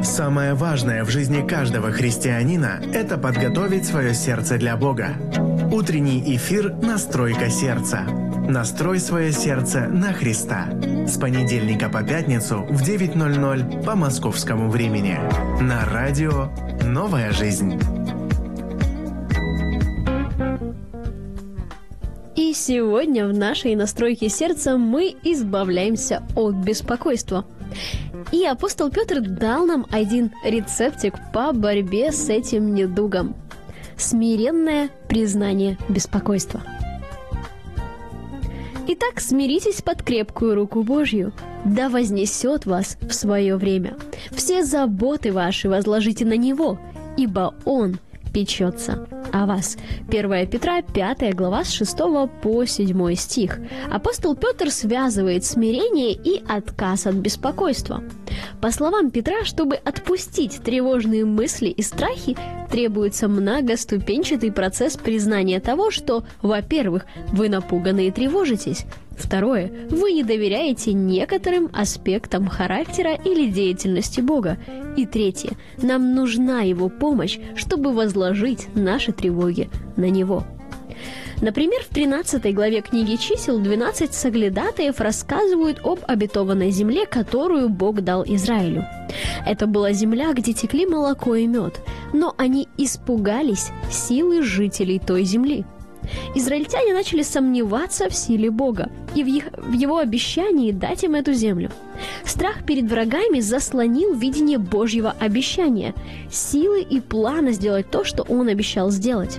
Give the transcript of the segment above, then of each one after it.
Самое важное в жизни каждого христианина – это подготовить свое сердце для Бога. Утренний эфир «Настройка сердца». Настрой свое сердце на Христа. С понедельника по пятницу в 9:00 по московскому времени. На радио «Новая жизнь». И сегодня в нашей настройке сердца мы избавляемся от беспокойства. И апостол Петр дал нам один рецептик по борьбе с этим недугом. Смиренное признание беспокойства. Итак, смиритесь под крепкую руку Божью, да вознесет вас в свое время. Все заботы ваши возложите на Него, ибо Он печется о вас. 1 Петра, 5 глава, с 6 по 7 стих. Апостол Петр связывает смирение и отказ от беспокойства. По словам Петра, чтобы отпустить тревожные мысли и страхи, требуется многоступенчатый процесс признания того, что, во-первых, вы напуганы и тревожитесь, второе, вы не доверяете некоторым аспектам характера или деятельности Бога, и третье, нам нужна Его помощь, чтобы возложить наши тревоги на Него. Например, в 13 главе книги «Чисел» 12 соглядатаев рассказывают об обетованной земле, которую Бог дал Израилю. Это была земля, где текли молоко и мед, но они испугались силы жителей той земли. Израильтяне начали сомневаться в силе Бога и в Его обещании дать им эту землю. Страх перед врагами заслонил видение Божьего обещания, силы и плана сделать то, что Он обещал сделать.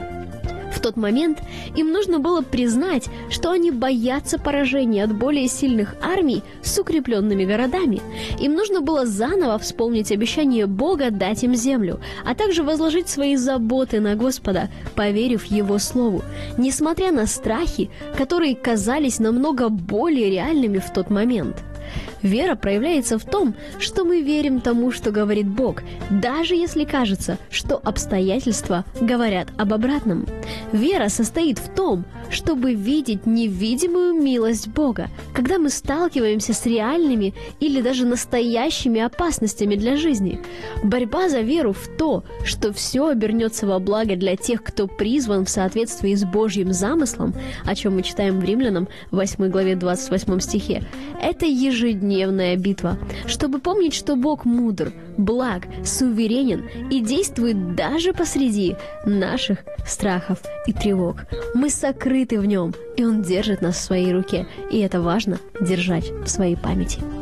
В тот момент им нужно было признать, что они боятся поражения от более сильных армий с укрепленными городами. Им нужно было заново вспомнить обещание Бога дать им землю, а также возложить свои заботы на Господа, поверив Его Слову, несмотря на страхи, которые казались намного более реальными в тот момент. Вера проявляется в том, что мы верим тому, что говорит Бог, даже если кажется, что обстоятельства говорят об обратном. Вера состоит в том, чтобы видеть невидимую милость Бога, когда мы сталкиваемся с реальными или даже настоящими опасностями для жизни. Борьба за веру в то, что все обернется во благо для тех, кто призван в соответствии с Божьим замыслом, о чем мы читаем в Римлянам 8 главе 28 стихе, это ежедневная битва, чтобы помнить, что Бог мудр, благ, суверенен и действует даже посреди наших страхов и тревог. Мы сокрыты в Нем, и Он держит нас в своей руке, и это важно держать в своей памяти.